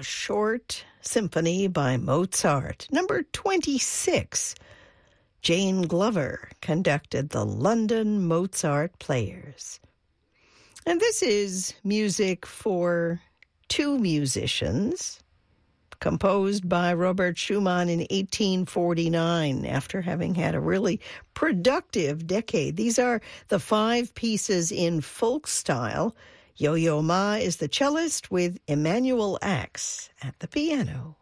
A Short Symphony by Mozart. Number 26, Jane Glover conducted the London Mozart Players. And this is music for two musicians, composed by Robert Schumann in 1849 after having had a really productive decade. These are the 5 pieces in folk style. Yo-Yo Ma is the cellist with Emanuel Ax at the piano.